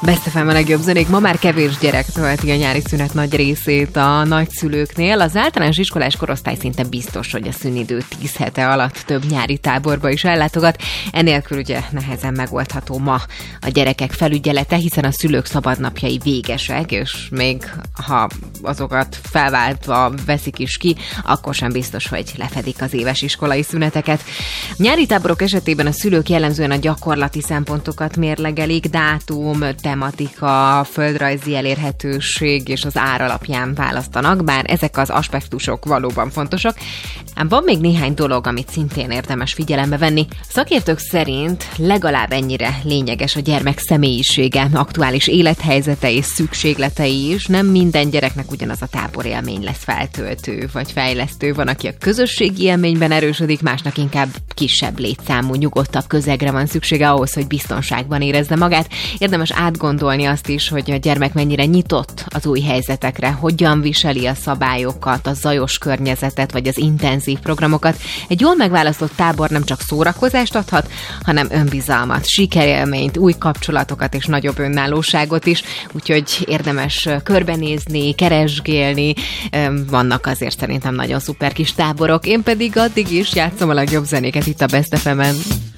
Best FM a legjobb zenék. Ma már kevés gyerek tölti a nyári szünet nagy részét a nagyszülőknél. Az általános iskolás korosztály szinte biztos, hogy a szünidő 10 hete alatt több nyári táborba is ellátogat. Enélkül ugye nehezen megoldható ma a gyerekek felügyelete, hiszen a szülők szabadnapjai végesek, és még ha azokat felváltva veszik is ki, akkor sem biztos, hogy lefedik az éves iskolai szüneteket. Nyári táborok esetében a szülők jellemzően a gyakorlati szempontokat mérlegelik, dátum, tematika, földrajzi elérhetőség és az ár alapján választanak, bár ezek az aspektusok valóban fontosak. Ám van még néhány dolog, amit szintén érdemes figyelembe venni. Szakértők szerint legalább ennyire lényeges a gyermek személyisége, aktuális élethelyzete és szükségletei is. Nem minden gyereknek ugyanaz a táborélmény lesz feltöltő vagy fejlesztő. Van, aki a közösségi élményben erősödik, másnak inkább kisebb létszámú, nyugodtabb közegre van szüksége ahhoz, hogy biztonságban érezze magát. Érdemes átgondolni azt is, hogy a gyermek mennyire nyitott az új helyzetekre, hogyan viseli a szabályokat, a zajos környezetet vagy az intenzív programokat. Egy jól megválasztott tábor nem csak szórakozást adhat, hanem önbizalmat, sikerélményt, új kapcsolatokat és nagyobb önállóságot is, úgyhogy érdemes körbenézni, keresgélni. Vannak azért szerintem nagyon szuper kis táborok. Én pedig addig is játszom a legjobb zenéket itt a Best FM-en.